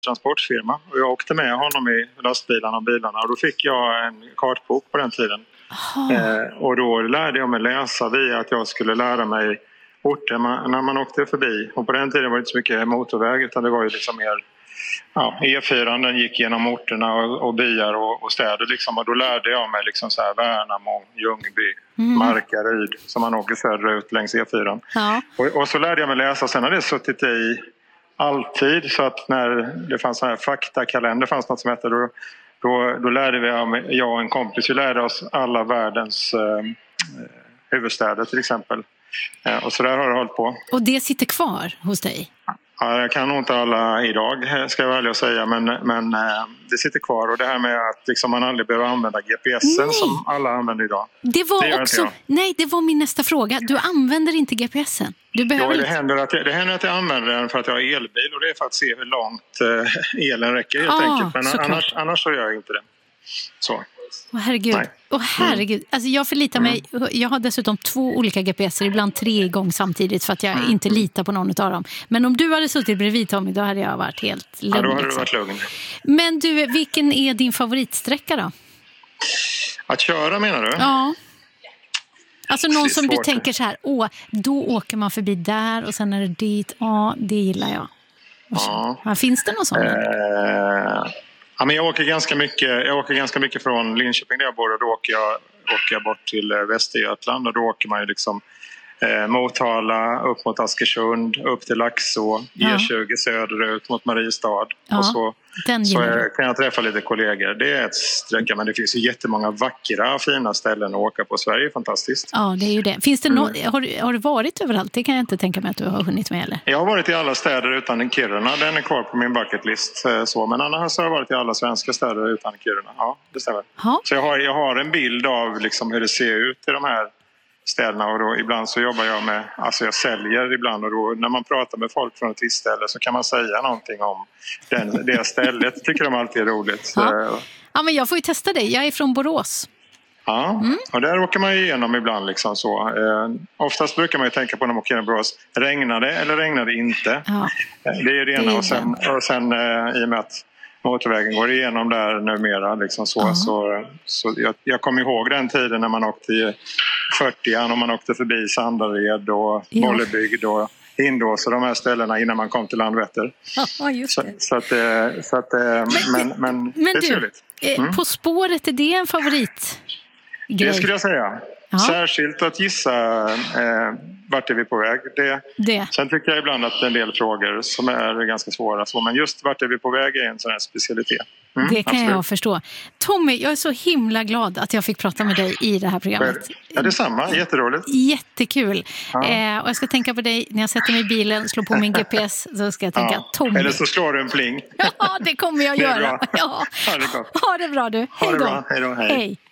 transportfirma. Och jag åkte med honom i lastbilarna och bilarna. Och då fick jag en kartbok på den tiden. Och då lärde jag mig läsa via att jag skulle lära mig orter när man åkte förbi. Och på den tiden var det inte så mycket motorväg, utan det var ju liksom mer... Ja, E4 den gick genom orterna och byar och städer liksom, och då lärde jag mig liksom så här Värnamo, Ljungby, Markaryd som man åker söderut längs E4. Ja. Och så lärde jag mig läsa, sen har det suttit i alltid, så att när det fanns så här faktakalender, fanns något som hette, då lärde jag och en kompis, vi lärde oss alla världens huvudstäder till exempel. Och så där har det hållit på. Och det sitter kvar hos dig? Ja, jag kan nog inte alla idag, ska jag välja att säga, men det sitter kvar. Och det här med att liksom man aldrig behöver använda GPSen som alla använder idag. Det var min nästa fråga. Du använder inte GPSen? Du behöver det händer att jag använder den för att jag har elbil, och det är för att se hur långt elen räcker helt enkelt. Men annars så gör jag inte det. Så. Herregud. Alltså jag förlitar mig. Jag har dessutom 2 olika GPSer, ibland 3 igång samtidigt för att jag inte litar på någon av dem. Men om du hade suttit bredvid Tommy, då hade jag varit helt lugn. Ja, då hade du varit lugn. Men du, vilken är din favoritsträcka då? Att köra menar du? Ja. Alltså någon som du tänker så här, då åker man förbi där och sen är det dit. Ja, det gillar jag. Ja. Finns det någon sån? Ja, men jag åker ganska mycket från Linköping där jag bor, och då åker jag bort till Västergötland, och då åker man ju liksom Motala, upp mot Askersund, upp till Laxå, E20 söderut mot Mariestad. Och så kan jag träffa lite kollegor. Det är ett sträcka, men det finns ju jättemånga vackra, fina ställen att åka på. Sverige är fantastiskt. Ja, det är ju det. Finns det har du varit överallt? Det kan jag inte tänka mig att du har hunnit med, eller? Jag har varit i alla städer utan Kiruna. Den är kvar på min bucketlist. Men annars har jag varit i alla svenska städer utan Kiruna. Ja, det stämmer. Så jag har en bild av liksom hur det ser ut i de här städerna, och då ibland så jobbar jag med, alltså jag säljer ibland, och då när man pratar med folk från ett visst ställe så kan man säga någonting om det stället. Tycker de alltid är roligt. Ja, men jag får ju testa dig. Jag är från Borås. Ja, och där åker man ju igenom ibland liksom så. Oftast brukar man ju tänka på när man åker genom Borås, regnar det eller regnar det inte? Ja. Det är ju det ena, och sen i och med att motorvägen går igenom där numera liksom så jag kommer ihåg den tiden när man åkte i 40an och man åkte förbi Sandared och Bollebygd och Hindås och de här ställena innan man kom till Landvetter. Ja, just det. Men det är trevligt. På spåret, är det en favoritgrej? Det skulle jag säga. Ja. Särskilt att gissa vart är vi på väg. Sen tycker jag ibland att en del frågor som är ganska svåra. Men just vart är vi på väg är en sån här specialitet. Det kan jag förstå. Tommy, jag är så himla glad att jag fick prata med dig i det här programmet. Ja, detsamma. Jätteroligt. Jättekul. Och jag ska tänka på dig när jag sätter mig i bilen, slår på min GPS, så ska jag tänka Tommy. Eller så slår du en pling. Ja, det kommer jag göra. Ja. Ha det bra du. Hej då. Hej.